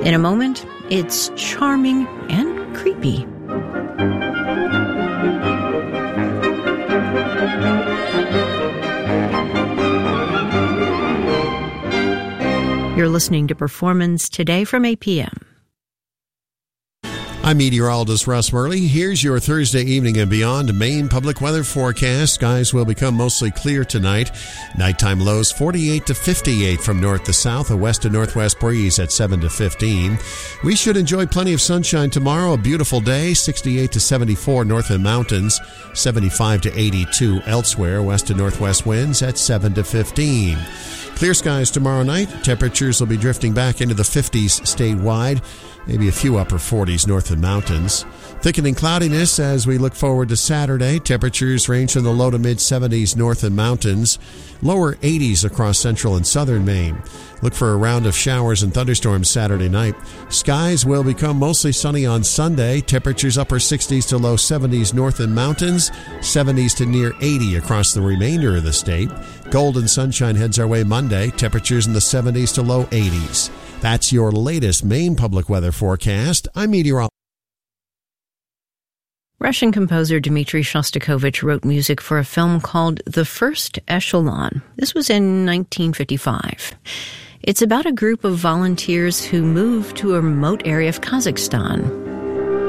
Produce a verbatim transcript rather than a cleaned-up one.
In a moment, it's charming and creepy. You're listening to Performance Today from eight p.m. I'm meteorologist Russ Murley. Here's your Thursday evening and beyond Maine public weather forecast. Skies will become mostly clear tonight. Nighttime lows forty-eight to fifty-eight from north to south. A west to northwest breeze at seven to fifteen. We should enjoy plenty of sunshine tomorrow. A beautiful day. sixty-eight to seventy-four north of the mountains. seventy-five to eighty-two elsewhere. West to northwest winds at seven to fifteen. Clear skies tomorrow night. Temperatures will be drifting back into the fifties statewide. Maybe a few upper forties north of the mountains. Thickening cloudiness as we look forward to Saturday. Temperatures range from the low to mid seventies north of the mountains. Lower eighties across central and southern Maine. Look for a round of showers and thunderstorms Saturday night. Skies will become mostly sunny on Sunday. Temperatures upper sixties to low seventies north of the mountains. seventies to near eighty across the remainder of the state. Golden sunshine heads our way Monday. Temperatures in the seventies to low eighties. That's your latest Maine public weather forecast. I'm meteorologist. Russian composer Dmitri Shostakovich wrote music for a film called The First Echelon. This was in nineteen fifty-five. It's about a group of volunteers who move to a remote area of Kazakhstan.